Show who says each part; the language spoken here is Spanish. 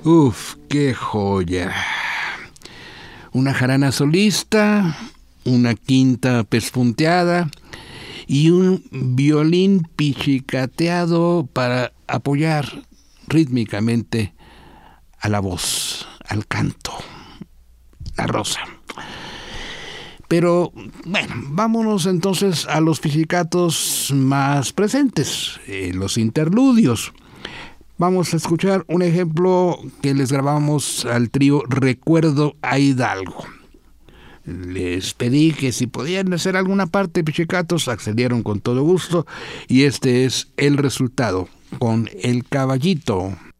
Speaker 1: Uf, qué joya. Una jarana solista, una quinta pespunteada y un violín pichicateado para apoyar rítmicamente a la voz, al canto, la rosa. Pero, bueno, vámonos entonces a los pizzicatos más presentes, los interludios. Vamos a escuchar un ejemplo que les grabamos al trío Recuerdo a Hidalgo. Les pedí que si podían hacer alguna parte de pizzicatos, accedieron con todo gusto, y este es el resultado con El Caballito.